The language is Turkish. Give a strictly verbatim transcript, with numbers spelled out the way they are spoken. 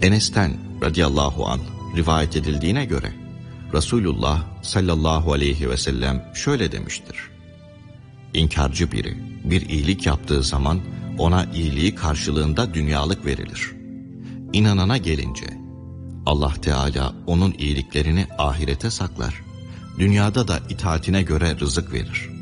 Enes'ten radıyallahu anh rivayet edildiğine göre Resulullah sallallahu aleyhi ve sellem şöyle demiştir: İnkarcı biri bir iyilik yaptığı zaman ona iyiliği karşılığında dünyalık verilir. İnanana gelince Allah Teala onun iyiliklerini ahirete saklar, dünyada da itaatine göre rızık verir.